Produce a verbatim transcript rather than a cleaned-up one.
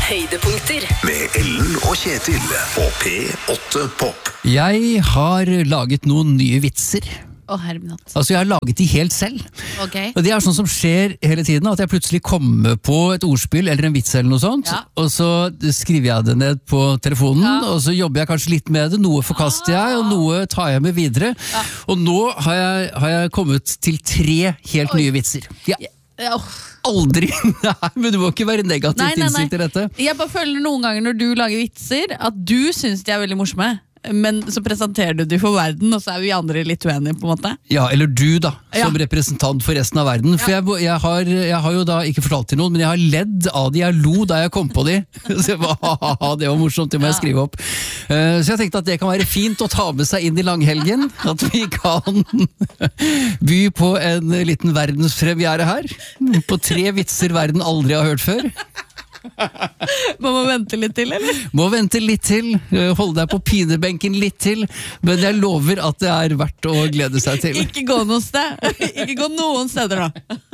Høydepunkter med Ellen og Kjetil på P åtte Pop. Jeg har laget noen nye vitser. Å, herreminatt. Altså, jeg har laget de helt selv. Ok. Og det er sånn som skjer hele tiden, at jeg plutselig kommer på et ordspill eller en vits eller noe sånt, Ja. og så skriver jeg det ned på telefonen, Ja. og så jobber jeg kanskje litt med det, noe forkaster jeg, og noe tar jeg med videre. Og nå har jeg, har jeg kommet til tre helt Oi. nye vitser. Jeg Ja, åh. aldri, nei, men du må ikke være negativt Nei, nei, nei. innstilt til dette. Jeg bare føler noen ganger når du lager vitser, at du synes de er veldig morsomme. Men så presenterer du de for verden, og så er vi andre litt uenige, på en måte. Ja, eller du da, som Ja. representant for resten av verden. For jeg, jeg, har, jeg har jo da ikke fortalt til noen, men jeg har ledd av de, jeg lo da jeg kom på de. Så jeg bare, haha, det var morsomt, det må jeg skrive opp. Eh, Så jeg tenkte at det kan være fint å ta med seg inn i langhelgen, at vi kan by på en liten verdenspremiere her, på tre vitser verden aldri har hørt før. Man må vente litt til, eller? Må vente litt til, eh, holde deg på pinebenken litt til, men jeg lover at det er verdt å glede seg til. Ikke gå noe sted. Ikke gå noen steder nå.